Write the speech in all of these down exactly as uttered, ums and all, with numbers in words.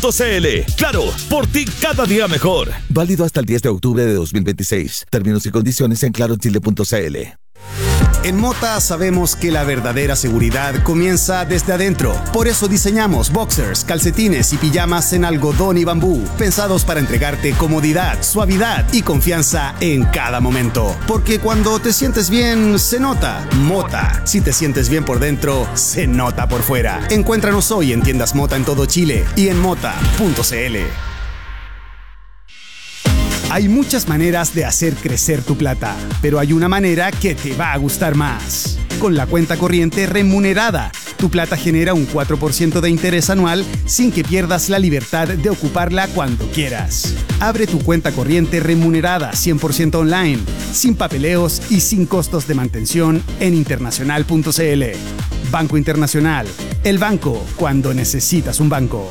punto c l. Claro, por ti cada día mejor. Válido hasta el diez de octubre de dos mil veintiséis. Términos y condiciones en claro chile punto c l. En Mota sabemos que la verdadera seguridad comienza desde adentro. Por eso diseñamos boxers, calcetines y pijamas en algodón y bambú, pensados para entregarte comodidad, suavidad y confianza en cada momento. Porque cuando te sientes bien, se nota. Mota. Si te sientes bien por dentro, se nota por fuera. Encuéntranos hoy en tiendas Mota en todo Chile y en mota punto c l. Hay muchas maneras de hacer crecer tu plata, pero hay una manera que te va a gustar más. Con la cuenta corriente remunerada, tu plata genera un cuatro por ciento de interés anual sin que pierdas la libertad de ocuparla cuando quieras. Abre tu cuenta corriente remunerada cien por ciento online, sin papeleos y sin costos de mantención en internacional punto c l. Banco Internacional, el banco cuando necesitas un banco.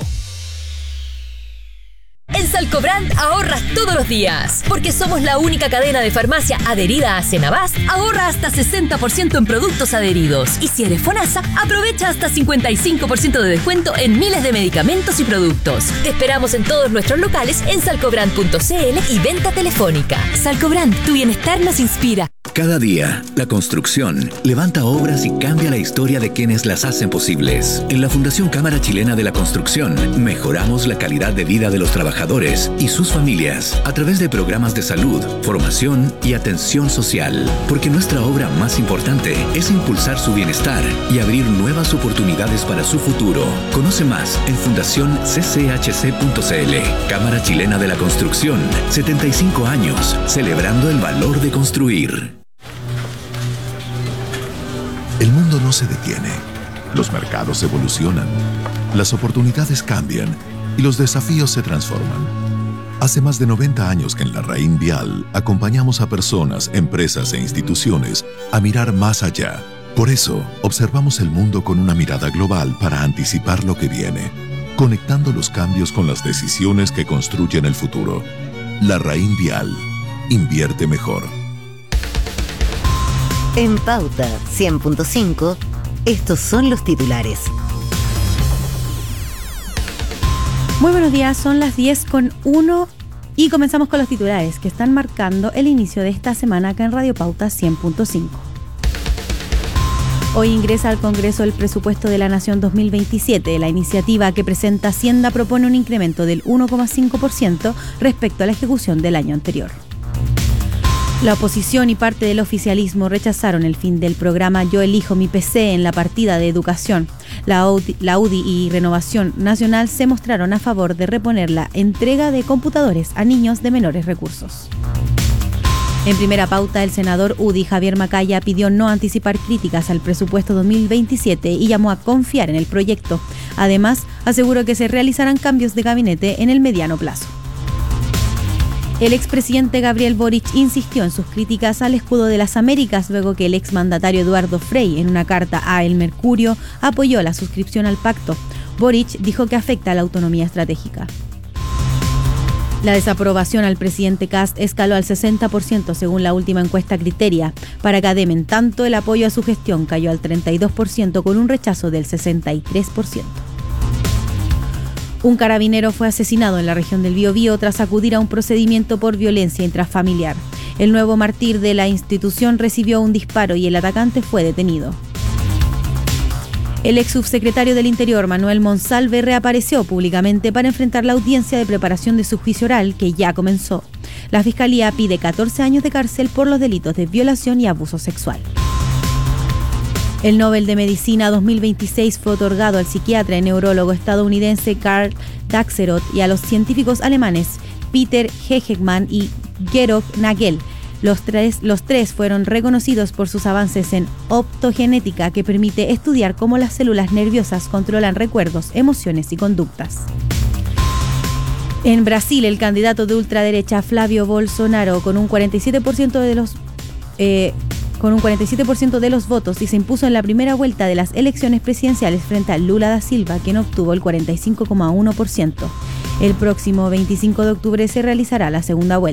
En Salcobrand ahorras todos los días, porque somos la única cadena de farmacia adherida a Senabas. Ahorra hasta sesenta por ciento en productos adheridos. Y si eres FONASA, aprovecha hasta cincuenta y cinco por ciento de descuento en miles de medicamentos y productos. Te esperamos en todos nuestros locales en salcobrand punto c l y venta telefónica. Salcobrand, tu bienestar nos inspira. Cada día, la construcción levanta obras y cambia la historia de quienes las hacen posibles. En la Fundación Cámara Chilena de la Construcción, mejoramos la calidad de vida de los trabajadores y sus familias a través de programas de salud, formación y atención social. Porque nuestra obra más importante es impulsar su bienestar y abrir nuevas oportunidades para su futuro. Conoce más en fundación c c h c punto c l. Cámara Chilena de la Construcción, setenta y cinco años, celebrando el valor de construir. El mundo no se detiene, los mercados evolucionan, las oportunidades cambian y los desafíos se transforman. Hace más de noventa años que en la Raín Vial acompañamos a personas, empresas e instituciones a mirar más allá. Por eso, observamos el mundo con una mirada global para anticipar lo que viene, conectando los cambios con las decisiones que construyen el futuro. La Raín Vial. Invierte mejor. En Pauta cien punto cinco, estos son los titulares. Muy buenos días, son las diez con uno y comenzamos con los titulares que están marcando el inicio de esta semana acá en Radio Pauta cien punto cinco. Hoy ingresa al Congreso el presupuesto de la Nación dos mil veintisiete. La iniciativa que presenta Hacienda propone un incremento del uno coma cinco por ciento respecto a la ejecución del año anterior. La oposición y parte del oficialismo rechazaron el fin del programa Yo Elijo Mi P C en la partida de educación. La U D I, la U D I y Renovación Nacional se mostraron a favor de reponer la entrega de computadores a niños de menores recursos. En primera pauta, el senador U D I Javier Macaya pidió no anticipar críticas al presupuesto dos mil veintisiete y llamó a confiar en el proyecto. Además, aseguró que se realizarán cambios de gabinete en el mediano plazo. El expresidente Gabriel Boric insistió en sus críticas al escudo de las Américas luego que el exmandatario Eduardo Frei, en una carta a El Mercurio, apoyó la suscripción al pacto. Boric dijo que afecta a la autonomía estratégica. La desaprobación al presidente Kast escaló al sesenta por ciento según la última encuesta Criteria. Para Cadem, en tanto, el apoyo a su gestión cayó al treinta y dos por ciento con un rechazo del sesenta y tres por ciento. Un carabinero fue asesinado en la región del Biobío tras acudir a un procedimiento por violencia intrafamiliar. El nuevo mártir de la institución recibió un disparo y el atacante fue detenido. El ex subsecretario del Interior, Manuel Monsalve, reapareció públicamente para enfrentar la audiencia de preparación de su juicio oral, que ya comenzó. La Fiscalía pide catorce años de cárcel por los delitos de violación y abuso sexual. El Nobel de Medicina dos mil veintiséis fue otorgado al psiquiatra y neurólogo estadounidense Karl Daxerot y a los científicos alemanes Peter Hegmann y Georg Nagel. Los tres, los tres fueron reconocidos por sus avances en optogenética, que permite estudiar cómo las células nerviosas controlan recuerdos, emociones y conductas. En Brasil, el candidato de ultraderecha Flávio Bolsonaro, con un cuarenta y siete por ciento de los eh, con un cuarenta y siete por ciento de los votos, y se impuso en la primera vuelta de las elecciones presidenciales frente a Lula da Silva, quien obtuvo el cuarenta y cinco coma uno por ciento. El próximo veinticinco de octubre se realizará la segunda vuelta.